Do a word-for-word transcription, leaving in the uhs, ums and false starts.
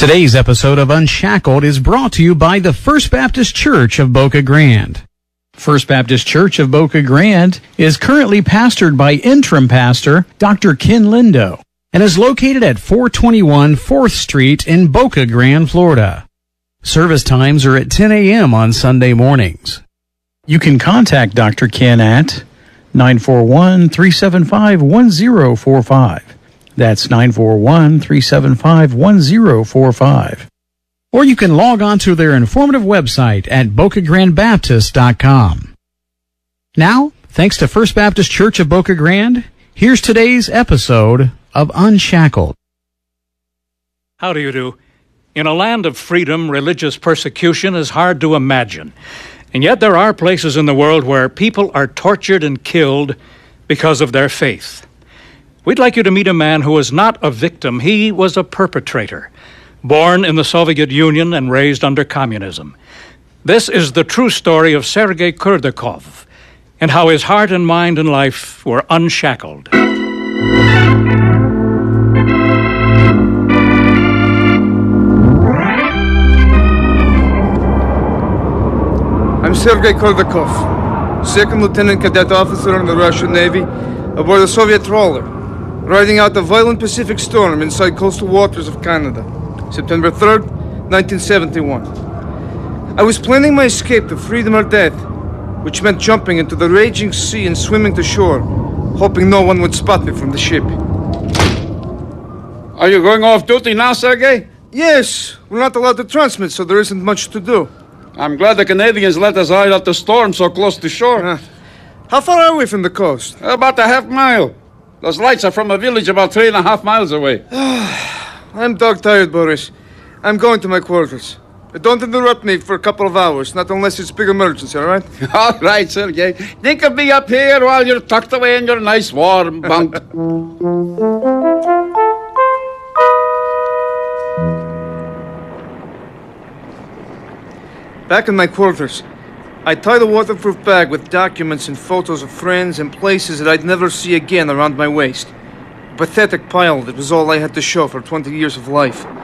Today's episode of Unshackled is brought to you by the First Baptist Church of Boca Grande. First Baptist Church of Boca Grande is currently pastored by interim pastor Doctor Ken Lindo and is located at four twenty-one fourth Street in Boca Grande, Florida. Service times are at ten a.m. on Sunday mornings. You can contact Doctor Ken at nine four one, three seven five, one zero four five. That's nine four one, three seven five, one zero four five. Or you can log on to their informative website at boca grande baptist dot com. Now, thanks to First Baptist Church of Boca Grande, here's today's episode of Unshackled. How do you do? In a land of freedom, religious persecution is hard to imagine. And yet there are places in the world where people are tortured and killed because of their faith. We'd like you to meet a man who was not a victim. He was a perpetrator, born in the Soviet Union and raised under communism. This is the true story of Sergei Kurdakov and how his heart and mind and life were unshackled. I'm Sergei Kurdakov, second lieutenant cadet officer in the Russian Navy aboard a Soviet trawler, riding out the violent Pacific storm inside coastal waters of Canada, September third, nineteen seventy-one. I was planning my escape to freedom or death, which meant jumping into the raging sea and swimming to shore, hoping no one would spot me from the ship. Are you going off duty now, Sergei? Yes, we're not allowed to transmit, so there isn't much to do. I'm glad the Canadians let us ride out the storm so close to shore. Uh, how far are we from the coast? About a half mile. Those lights are from a village about three and a half miles away. I'm dog-tired, Boris. I'm going to my quarters. Don't interrupt me for a couple of hours, not unless it's big emergency, all right? All right, Sergei. Think of me up here while you're tucked away in your nice warm bunk. Back in my quarters, I tied a waterproof bag with documents and photos of friends and places that I'd never see again around my waist. A pathetic pile that was all I had to show for twenty years of life.